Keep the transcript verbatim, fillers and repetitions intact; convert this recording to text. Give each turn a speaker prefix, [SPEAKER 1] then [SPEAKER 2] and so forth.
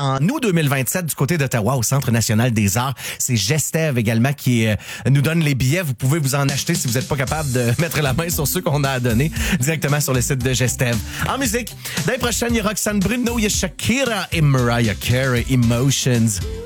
[SPEAKER 1] en août deux mille vingt-sept du côté d'Ottawa au Centre national des arts. C'est Gestev également qui euh, nous donne les billets. Vous pouvez vous en acheter si vous n'êtes pas capable de mettre la main sur ceux qu'on a à donner directement sur le site de Gestev. En musique, l'année prochaine, il y a Roxane Bruno, il y a Shakira et Mariah Carey, Emotions.